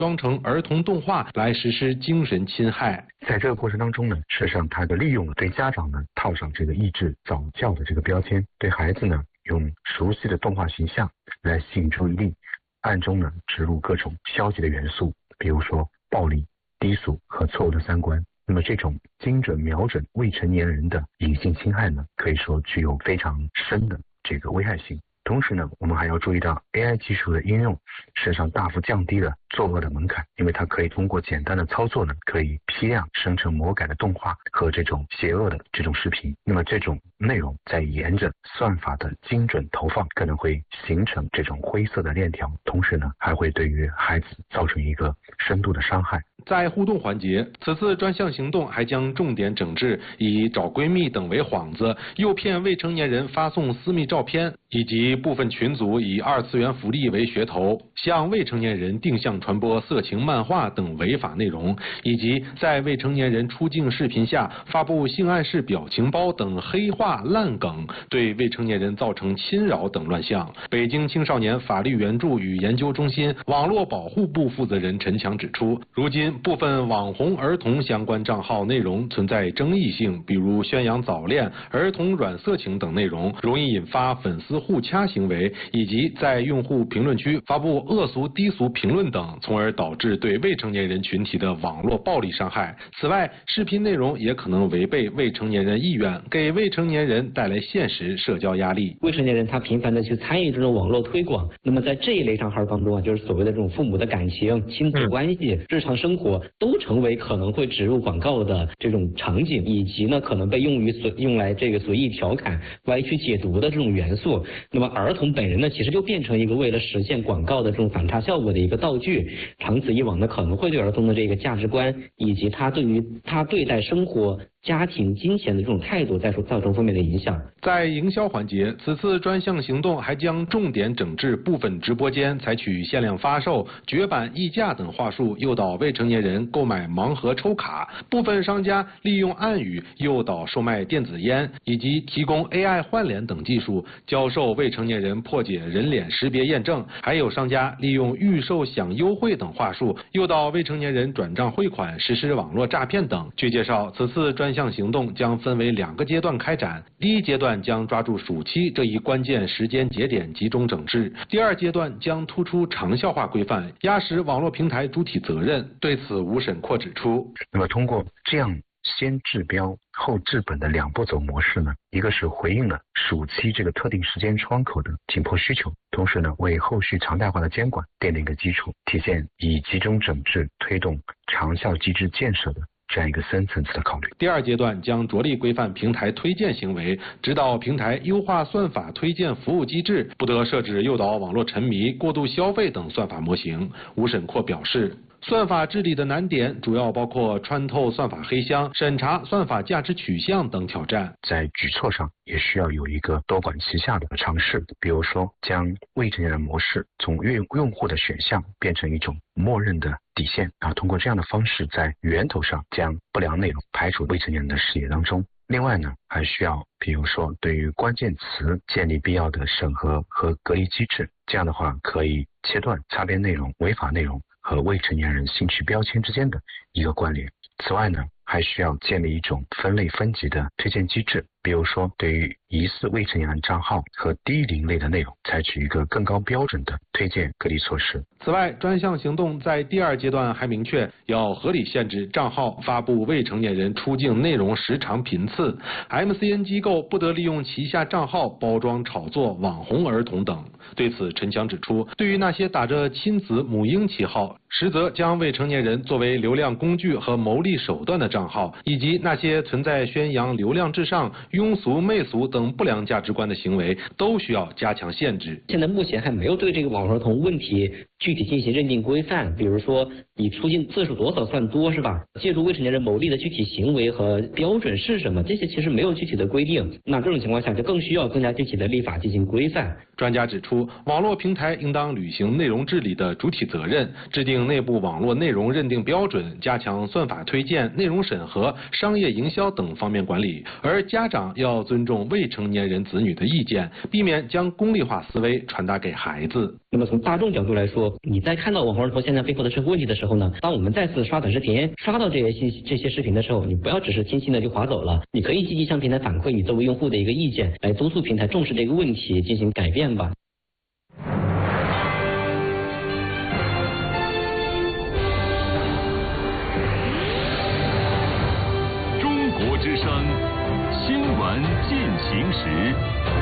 装成儿童动画来实施精神侵害。 在这个过程当中呢，事实上他就利用了对家长呢套上这个抑制早教的这个标签，对孩子呢用熟悉的动画形象来吸引注意力，暗中呢植入各种消极的元素，比如说暴力、低俗和错误的三观。那么这种精准瞄准未成年人的隐性侵害呢，可以说具有非常深的这个危害性。同时呢，我们还要注意到 AI 技术的应用，事实上大幅降低了作恶的门槛，因为它可以通过简单的操作呢，可以批量生成魔改的动画和这种邪恶的这种视频。那么这种内容在沿着算法的精准投放，可能会形成这种灰色的链条，同时呢，还会对于孩子造成一个深度的伤害。 在互动环节，此次专项行动还将重点整治以找闺蜜等为幌子，诱骗未成年人发送私密照片，以及部分群组以二次元福利为噱头，向未成年人定向传播色情漫画等违法内容，以及在未成年人出镜视频下发布性暗示表情包等黑话烂梗，对未成年人造成侵扰等乱象。北京青少年法律援助与研究中心网络保护部负责人陈强指出，如今部分网红儿童相关账号内容存在争议性，比如宣扬早恋、儿童软色情等内容，容易引发粉丝互掐行为，以及在用户评论区发布恶俗低俗评论等，从而导致对未成年人群体的网络暴力伤害。此外，视频内容也可能违背未成年人意愿，给未成年人带来现实社交压力。 未成年人他频繁的去参与这种网络推广，那么在这一类账号当中啊，就是所谓的这种父母的感情、亲子关系、日常生活，都成为可能会植入广告的这种场景，以及呢可能被用来这个随意调侃、歪曲解读的这种元素。那么儿童本人呢，其实就变成一个为了实现广告的这种反差效果的一个道具，长此以往呢，可能会对儿童的这个价值观以及他对待生活、家庭、金钱的这种态度造成负面的影响。 在营销环节，此次专项行动还将重点整治部分直播间采取限量发售、绝版溢价等话术，诱导未成年人购买盲盒抽卡；部分商家利用暗语诱导售卖电子烟，以及提供 AI 换脸等技术，教授未成年人破解人脸识别验证；还有商家利用预售享优惠等话术，诱导未成年人转账汇款，实施网络诈骗等。据介绍，此次专项行动将分为2个阶段开展，第一阶段将抓住暑期这一关键时间节点集中整治，第二阶段将突出长效化规范，压实网络平台主体责任。对此，吴审阔指出， 那么通过这样先治标后治本的2步走模式呢，一个是回应了暑期这个特定时间窗口的紧迫需求，同时呢为后续常态化的监管奠定一个基础，体现以集中整治推动长效机制建设的这样一个深层次的考虑。 第二阶段将着力规范平台推荐行为，指导平台优化算法推荐服务机制，不得设置诱导网络沉迷、过度消费等算法模型。吴审阔表示，算法治理的难点主要包括穿透算法黑箱、审查算法价值取向等挑战。 在举措上也需要有一个多管齐下的尝试，比如说将未成年人模式从用户的选项变成一种默认的底线，通过这样的方式在源头上将不良内容排除未成年人的视野当中。另外呢，还需要比如说对于关键词建立必要的审核和隔离机制，这样的话可以切断擦边内容、违法内容和未成年人兴趣标签之间的一个关联。此外呢，还需要建立一种分类分级的推荐机制，比如说对于疑似未成年人账号和低龄类的内容，采取一个更高标准的推荐隔离措施。 此外，专项行动在第2阶段还明确要合理限制账号发布未成年人出境内容时长频次， MCN 机构不得利用旗下账号包装炒作网红儿童等。对此，陈强指出，对于那些打着亲子母婴旗号，实则将未成年人作为流量工具和牟利手段的账号，以及那些存在宣扬流量至上、庸俗媚俗等不良价值观的行为，都需要加强限制。 现在目前还没有对这个网络儿童问题具体进行认定规范，比如说你出境次数多少算多，是吧？借助未成年人牟利的具体行为和标准是什么，这些其实没有具体的规定。那这种情况下就更需要更加具体的立法进行规范。 专家指出，网络平台应当履行内容治理的主体责任，制定内部网络内容认定标准，加强算法推荐、内容审核、商业营销等方面管理。而家长要尊重未成年人子女的意见，避免将功利化思维传达给孩子。 那么从大众角度来说，你在看到网红人头现在背后的社会问题的时候呢，当我们再次刷短视频，刷到这些视频的时候，你不要只是轻轻的就划走了，你可以积极向平台反馈你作为用户的一个意见，来督促平台重视这个问题，进行改变吧。 中国之声新闻进行时。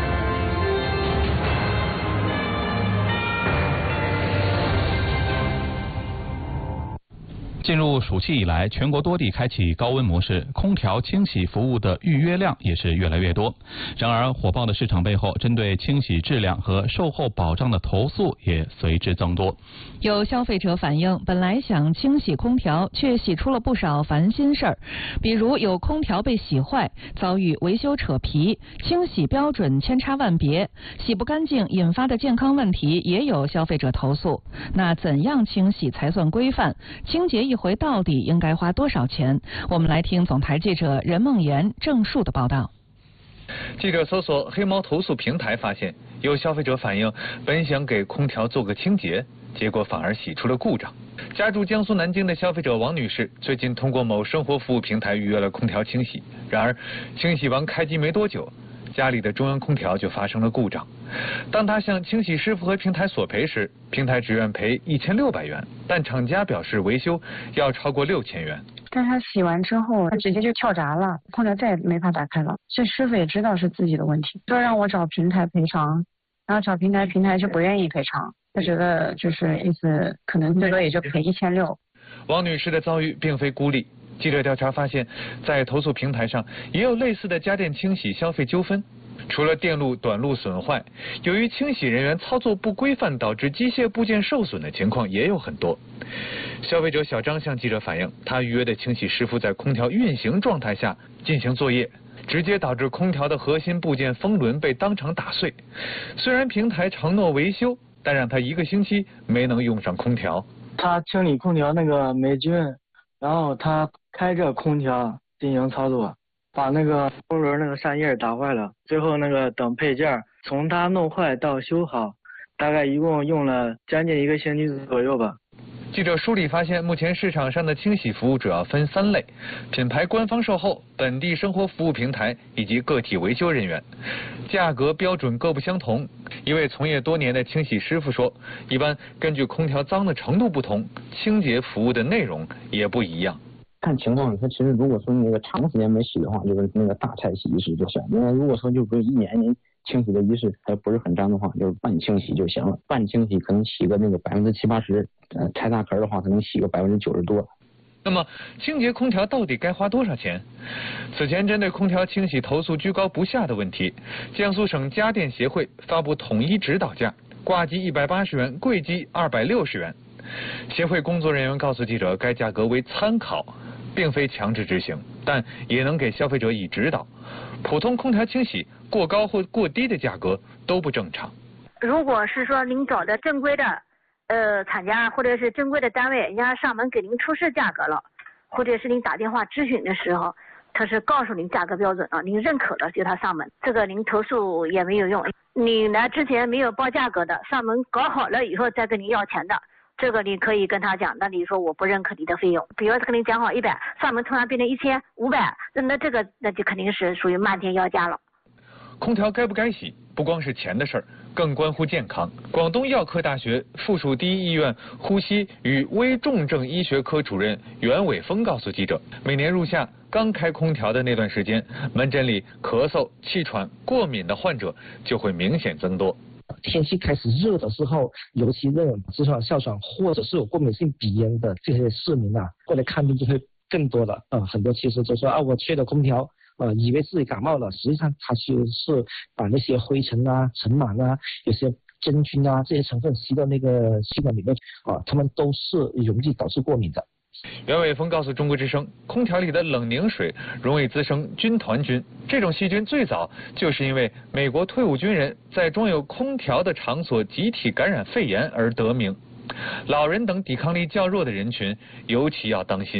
进入暑期以来，全国多地开启高温模式，空调清洗服务的预约量也是越来越多。然而，火爆的市场背后，针对清洗质量和售后保障的投诉也随之增多。 有消费者反映，本来想清洗空调，却洗出了不少烦心事儿，比如有空调被洗坏，遭遇维修扯皮，清洗标准千差万别，洗不干净引发的健康问题也有消费者投诉。那怎样清洗才算规范？清洁一回到底应该花多少钱？我们来听总台记者任梦妍、郑树的报道。 记者搜索黑猫投诉平台，发现有消费者反映，本想给空调做个清洁，结果反而洗出了故障。家住江苏南京的消费者王女士最近通过某生活服务平台预约了空调清洗，然而清洗完开机没多久，家里的中央空调就发生了故障。当她向清洗师傅和平台索赔时，平台只愿赔1600元，但厂家表示维修要超过6000元。 但是他洗完之后，他直接就跳闸了，空调再也没法打开了。这师傅也知道是自己的问题，说让我找平台赔偿，然后找平台就不愿意赔偿，他觉得就是意思可能最多也就赔1600。 王女士的遭遇并非孤立，记者调查发现，在投诉平台上也有类似的家电清洗消费纠纷。除了电路短路损坏，由于清洗人员操作不规范导致机械部件受损的情况也有很多。消费者小张向记者反映，他预约的清洗师傅在空调运行状态下进行作业，直接导致空调的核心部件风轮被当场打碎。虽然平台承诺维修，但让他1个星期没能用上空调。 他清理空调那个霉菌，然后他开着空调进行操作，把那个风轮那个扇叶打坏了，最后那个等配件从他弄坏到修好，大概一共用了将近1个星期左右吧。 记者梳理发现，目前市场上的清洗服务主要分3类：品牌官方售后、本地生活服务平台以及个体维修人员。价格标准各不相同。一位从业多年的清洗师傅说，一般根据空调脏的程度不同，清洁服务的内容也不一样。 看情况，它其实如果说那个长时间没洗的话，就是那个大拆洗仪式就行。那如果说就不是1年清洗的仪式还不是很脏的话，就是半清洗就行了。半清洗可能洗个那个70-80%，拆大壳的话可能洗个90%多。 那么清洁空调到底该花多少钱？此前针对空调清洗投诉居高不下的问题，江苏省家电协会发布统一指导价，挂机180元，柜机260元。协会工作人员告诉记者，该价格为参考，并非强制执行，但也能给消费者以指导。普通空调清洗过高或过低的价格都不正常。 如果是说您找的正规的厂家或者是正规的单位，人家上门给您出示价格了，或者是您打电话咨询的时候，他是告诉您价格标准了，您认可了就他上门，这个您投诉也没有用。你来之前没有报价格的，上门搞好了以后再跟您要钱的，这个你可以跟他讲，那你说我不认可你的费用，比如跟你讲好100，上门突然变成1500，那这个那就肯定是属于漫天要价了。 空调该不该洗，不光是钱的事儿，更关乎健康。广东药科大学附属第一医院呼吸与危重症医学科主任袁伟峰告诉记者，每年入夏刚开空调的那段时间，门诊里咳嗽、气喘、过敏的患者就会明显增多。 天气开始热的时候，尤其那种痔疮、哮喘或者是有过敏性鼻炎的这些市民啊，过来看病就会更多了。很多其实就说我吹了空调，以为自己感冒了，实际上它其实是把那些灰尘啊、尘螨啊、有些真菌啊这些成分吸到那个气管里面它们都是容易导致过敏的。 袁伟峰告诉中国之声，空调里的冷凝水容易滋生军团菌，这种细菌最早就是因为美国退伍军人在装有空调的场所集体感染肺炎而得名。老人等抵抗力较弱的人群尤其要当心。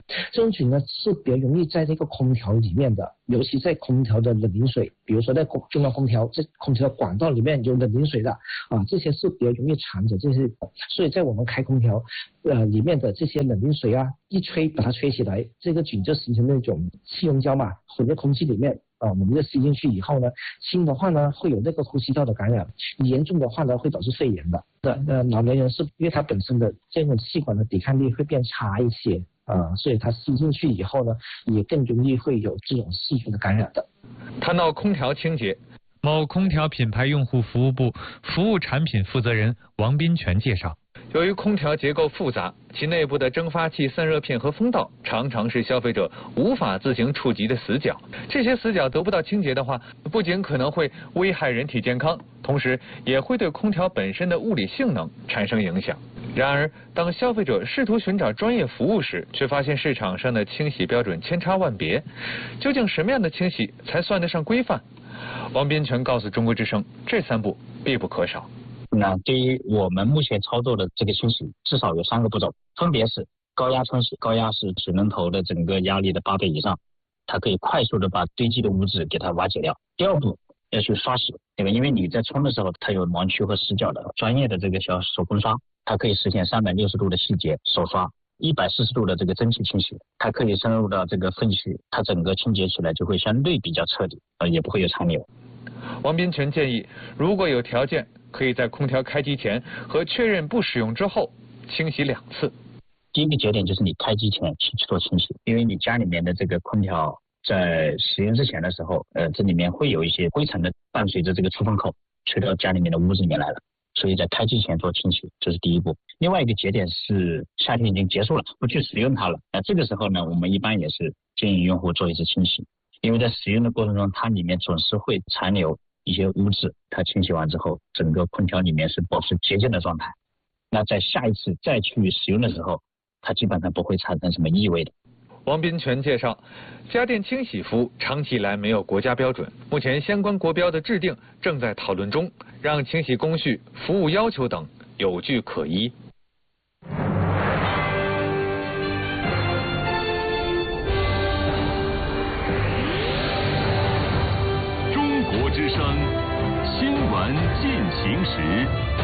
这种菌呢是比较容易在这个空调里面的，尤其在空调的冷凝水，比如说在中央空调这空调的管道里面有冷凝水的啊，这些是比较容易藏着这些，所以在我们开空调里面的这些冷凝水啊，一吹把它吹起来，这个菌就形成那种气溶胶嘛，混在空气里面。我们就吸进去以后呢，轻的话呢会有那个呼吸道的感染，严重的话呢会导致肺炎的。老年人是因为他本身的这种气管的抵抗力会变差一些所以他吸进去以后呢，也更容易会有这种细菌的感染的。 谈到空调清洁，某空调品牌用户服务部服务产品负责人王斌全介绍。由于空调结构复杂，其内部的蒸发器、散热片和风道常常是消费者无法自行触及的死角。这些死角得不到清洁的话，不仅可能会危害人体健康，同时也会对空调本身的物理性能产生影响。然而，当消费者试图寻找专业服务时，却发现市场上的清洗标准千差万别。究竟什么样的清洗才算得上规范？王斌全告诉中国之声，这3步必不可少。 那对于我们目前操作的这个清洗，至少有3个步骤，分别是高压冲洗，高压是水龙头的整个压力的8倍以上，它可以快速的把堆积的污渍给它瓦解掉。第2步要去刷洗，对吧？因为你在冲的时候，它有盲区和死角的，专业的这个小手工刷，它可以实现360度的细节手刷，140度的这个蒸汽清洗，它可以深入到这个粪区，它整个清洁起来就会相对比较彻底，也不会有残留。 王斌全建议，如果有条件，可以在空调开机前和确认不使用之后清洗2次。 第一个节点就是你开机前去做清洗，因为你家里面的这个空调在使用之前的时候，这里面会有一些灰尘的伴随着这个出风口吹到家里面的屋子里面来了，所以在开机前做清洗，这是第一步。另外一个节点是夏天已经结束了，不去使用它了，这个时候呢，我们一般也是建议用户做一次清洗，因为在使用的过程中，它里面总是会残留一些污渍，它清洗完之后，整个空调里面是保持洁净的状态。那在下一次再去使用的时候，它基本上不会产生什么异味的。 王斌全介绍，家电清洗服务长期以来没有国家标准，目前相关国标的制定正在讨论中，让清洗工序、服务要求等有据可依。 中国之声新闻进行时。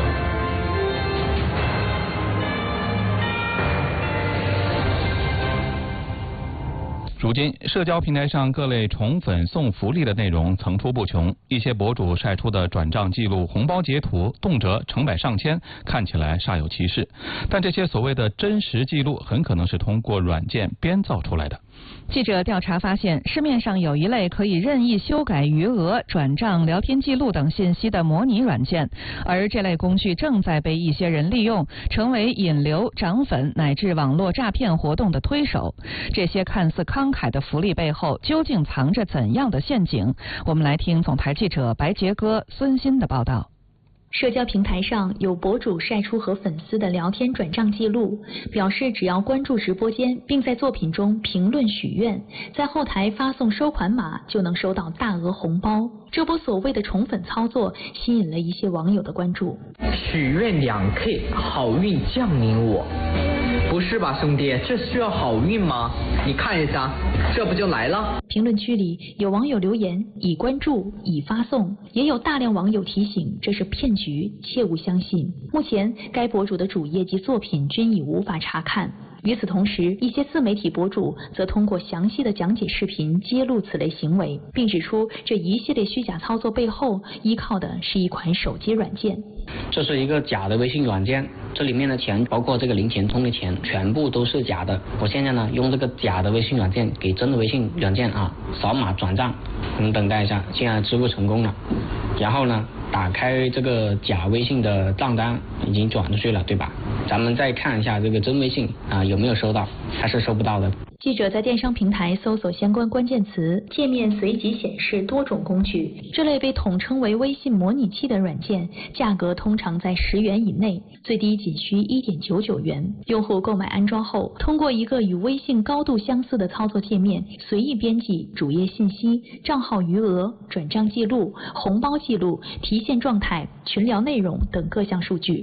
如今，社交平台上各类宠粉送福利的内容层出不穷，一些博主晒出的转账记录、红包截图，动辄成百上千，看起来煞有其事。但这些所谓的真实记录，很可能是通过软件编造出来的。 记者调查发现，市面上有一类可以任意修改余额、转账、聊天记录等信息的模拟软件，而这类工具正在被一些人利用，成为引流、涨粉乃至网络诈骗活动的推手。这些看似慷慨的福利背后，究竟藏着怎样的陷阱？我们来听总台记者白杰哥、孙鑫的报道。 社交平台上有博主晒出和粉丝的聊天转账记录，表示只要关注直播间，并在作品中评论许愿，在后台发送收款码，就能收到大额红包。这波所谓的宠粉操作吸引了一些网友的关注。 许愿2K， 好运降临我。不是吧，兄弟，这需要好运吗？你看一下，这不就来了？ 评论区里有网友留言已关注、已发送，也有大量网友提醒这是骗局，切勿相信。目前，该博主的主页及作品均已无法查看。与此同时，一些自媒体博主则通过详细的讲解视频揭露此类行为，并指出这一系列虚假操作背后依靠的是一款手机软件。 这是一个假的微信软件，这里面的钱，包括这个零钱通的钱，全部都是假的。我现在呢，用这个假的微信软件给真的微信软件扫码转账，你等待一下，现在支付成功了。然后呢，打开这个假微信的账单，已经转出去了，对吧？咱们再看一下这个真微信有没有收到，它是收不到的。 记者在电商平台搜索相关关键词，界面随即显示多种工具。这类被统称为微信模拟器的软件，价格通常在10元以内，最低仅需1.99元。用户购买安装后，通过一个与微信高度相似的操作界面，随意编辑主页信息、账号余额、转账记录、红包记录、提现状态、群聊内容等各项数据。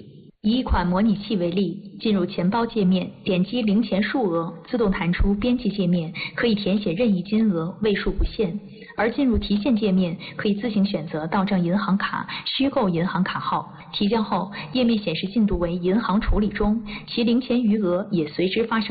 以一款模拟器为例，进入钱包界面，点击零钱数额，自动弹出编辑界面，可以填写任意金额，位数不限。而进入提现界面，可以自行选择到账银行卡、虚构银行卡号。提交后，页面显示进度为银行处理中，其零钱余额也随之发生